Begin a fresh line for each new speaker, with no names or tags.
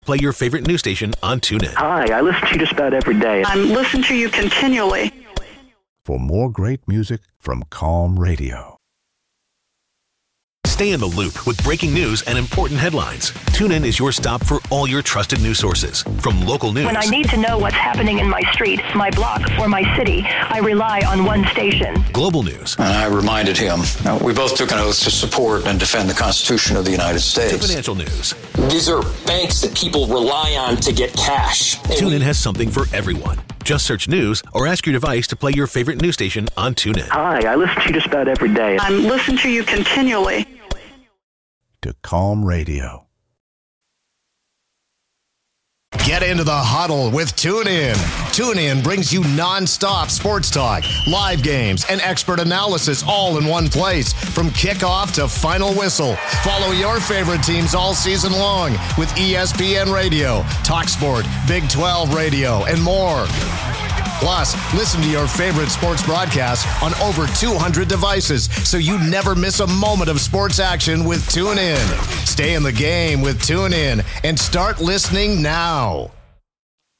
Play your favorite news station on TuneIn.
Hi, I listen to you just about every day.
I'm listening to you continually.
For more great music from Calm Radio.
Stay in the loop with breaking news and important headlines. TuneIn is your stop for all your trusted news sources. From local news.
When I need to know what's happening in my street, my block, or my city, I rely on one station.
Global news.
And I reminded him, we both took an oath to support and defend the Constitution of the United States.
To financial news.
These are banks that people rely on to get cash.
TuneIn has something for everyone. Just search news or ask your device to play your favorite news station on TuneIn.
Hi, I listen to you just about every day.
I'm listening to you continually.
To Calm Radio.
Get into the huddle with TuneIn. TuneIn brings you non-stop sports talk, live games, and expert analysis all in one place. From kickoff to final whistle. Follow your favorite teams all season long with ESPN Radio, TalkSport, Big 12 Radio, and more. Plus, listen to your favorite sports broadcasts on over 200 devices so you never miss a moment of sports action with TuneIn. Stay in the game with TuneIn and start listening now.